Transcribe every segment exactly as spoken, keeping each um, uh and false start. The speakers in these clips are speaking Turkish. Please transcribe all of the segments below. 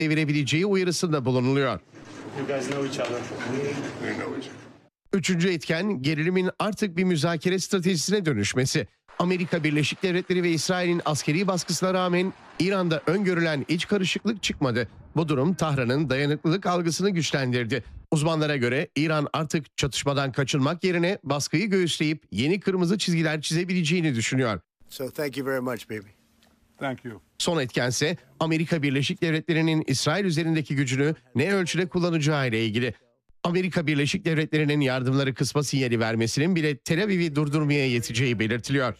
devirebileceği uyarısında bulunuluyor. You guys know each other. We know each other. Üçüncü etken gerilimin artık bir müzakere stratejisine dönüşmesi. Amerika Birleşik Devletleri ve İsrail'in askeri baskısına rağmen İran'da öngörülen iç karışıklık çıkmadı. Bu durum Tahran'ın dayanıklılık algısını güçlendirdi. Uzmanlara göre İran artık çatışmadan kaçınmak yerine baskıyı göğüsleyip yeni kırmızı çizgiler çizebileceğini düşünüyor. So thank you very much, baby. Thank you. Son etkense Amerika Birleşik Devletleri'nin İsrail üzerindeki gücünü ne ölçüde kullanacağı ile ilgili. Amerika Birleşik Devletleri'nin yardımları kısma sinyali vermesinin bile Tel Aviv'i durdurmaya yeteceği belirtiliyor.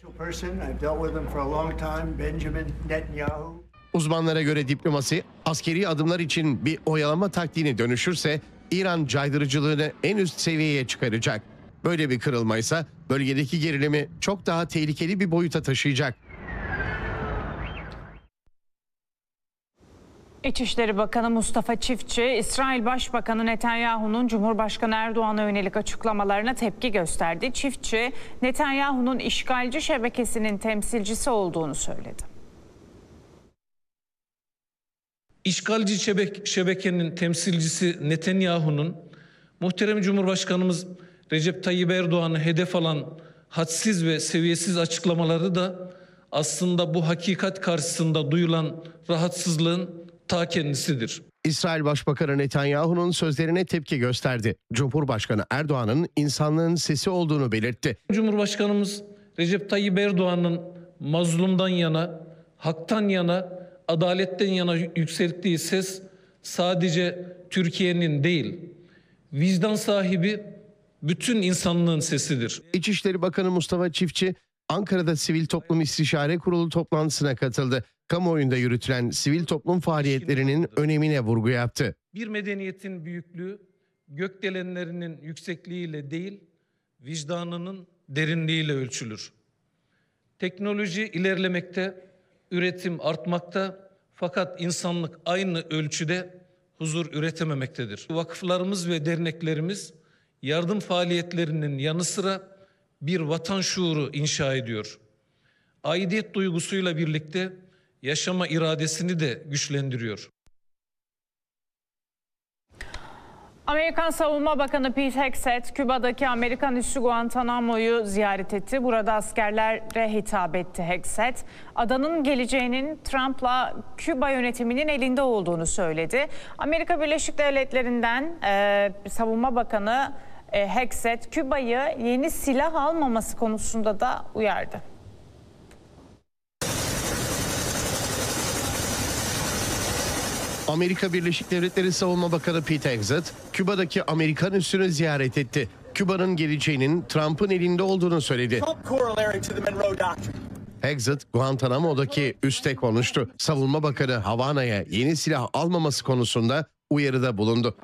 Uzmanlara göre diplomasi, askeri adımlar için bir oyalama taktiğine dönüşürse İran caydırıcılığını en üst seviyeye çıkaracak. Böyle bir kırılma ise bölgedeki gerilimi çok daha tehlikeli bir boyuta taşıyacak. İçişleri Bakanı Mustafa Çiftçi, İsrail Başbakanı Netanyahu'nun Cumhurbaşkanı Erdoğan'a yönelik açıklamalarına tepki gösterdi. Çiftçi, Netanyahu'nun işgalci şebekesinin temsilcisi olduğunu söyledi. İşgalci şebek, şebekenin temsilcisi Netanyahu'nun muhterem Cumhurbaşkanımız Recep Tayyip Erdoğan'ı hedef alan hadsiz ve seviyesiz açıklamaları da aslında bu hakikat karşısında duyulan rahatsızlığın ta kendisidir. İsrail Başbakanı Netanyahu'nun sözlerine tepki gösterdi. Cumhurbaşkanı Erdoğan'ın insanlığın sesi olduğunu belirtti. Cumhurbaşkanımız Recep Tayyip Erdoğan'ın mazlumdan yana, haktan yana, adaletten yana yükselttiği ses sadece Türkiye'nin değil, vicdan sahibi bütün insanlığın sesidir. İçişleri Bakanı Mustafa Çiftçi, Ankara'da Sivil Toplum İstişare Kurulu toplantısına katıldı. Kamuoyunda yürütülen sivil toplum faaliyetlerinin önemine vurgu yaptı. Bir medeniyetin büyüklüğü gökdelenlerinin yüksekliğiyle değil, vicdanının derinliğiyle ölçülür. Teknoloji ilerlemekte, üretim artmakta, fakat insanlık aynı ölçüde huzur üretememektedir. Vakıflarımız ve derneklerimiz yardım faaliyetlerinin yanı sıra bir vatan şuuru inşa ediyor. Aidiyet duygusuyla birlikte yaşama iradesini de güçlendiriyor. Amerikan Savunma Bakanı Pete Hegseth, Küba'daki Amerikan üssü Guantanamo'yu ziyaret etti. Burada askerlere hitap etti Hegseth. Adanın geleceğinin Trump'la Küba yönetiminin elinde olduğunu söyledi. Amerika Birleşik Devletleri'nden e, Savunma Bakanı e, Hegseth, Küba'yı yeni silah almaması konusunda da uyardı. Amerika Birleşik Devletleri Savunma Bakanı Pete Hegseth, Küba'daki Amerikan üssünü ziyaret etti. Küba'nın geleceğinin Trump'ın elinde olduğunu söyledi. Hegseth, Guantanamo'daki üste konuştu. Savunma Bakanı Havana'ya yeni silah almaması konusunda uyarıda bulundu.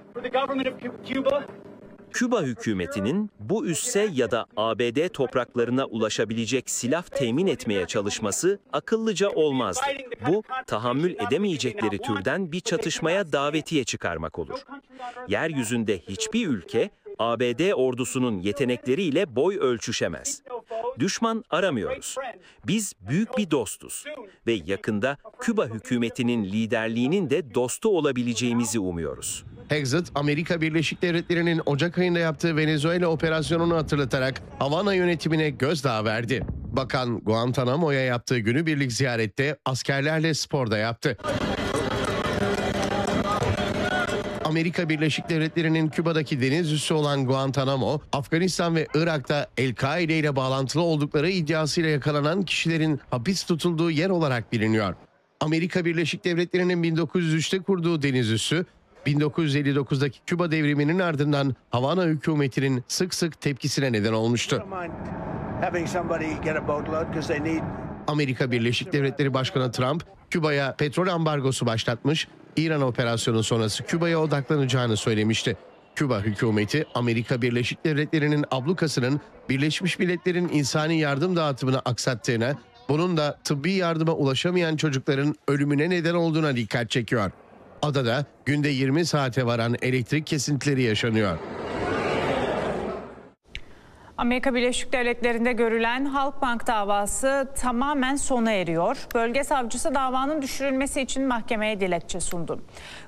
Küba hükümetinin bu üsse ya da A B D topraklarına ulaşabilecek silah temin etmeye çalışması akıllıca olmazdı. Bu, tahammül edemeyecekleri türden bir çatışmaya davetiye çıkarmak olur. Yeryüzünde hiçbir ülke A B D ordusunun yetenekleriyle boy ölçüşemez. Düşman aramıyoruz. Biz büyük bir dostuz ve yakında Küba hükümetinin liderliğinin de dostu olabileceğimizi umuyoruz. Hegseth, Amerika Birleşik Devletleri'nin Ocak ayında yaptığı Venezuela operasyonunu hatırlatarak Havana yönetimine gözdağı verdi. Bakan Guantanamo'ya yaptığı günübirlik ziyarette askerlerle spor da yaptı. Amerika Birleşik Devletleri'nin Küba'daki deniz üssü olan Guantanamo, Afganistan ve Irak'ta El-Kaide ile bağlantılı oldukları iddiasıyla yakalanan kişilerin hapis tutulduğu yer olarak biliniyor. Amerika Birleşik Devletleri'nin bin dokuz yüz üçte kurduğu deniz üssü, bin dokuz yüz elli dokuzdaki Küba devriminin ardından Havana hükümetinin sık sık tepkisine neden olmuştu. Amerika Birleşik Devletleri Başkanı Trump, Küba'ya petrol ambargosu başlatmış, İran operasyonu sonrası Küba'ya odaklanacağını söylemişti. Küba hükümeti, Amerika Birleşik Devletleri'nin ablukasının Birleşmiş Milletler'in insani yardım dağıtımını aksattığına, bunun da tıbbi yardıma ulaşamayan çocukların ölümüne neden olduğuna dikkat çekiyor. Adada günde yirmi saate varan elektrik kesintileri yaşanıyor. Amerika Birleşik Devletleri'nde görülen Halkbank davası tamamen sona eriyor. Bölge savcısı davanın düşürülmesi için mahkemeye dilekçe sundu.